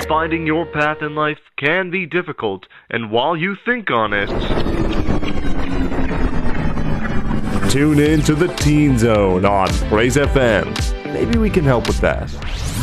Finding your path in life can be difficult, and while you think on it, tune in to the Teen Zone on Blaze FM. Maybe we can help with that.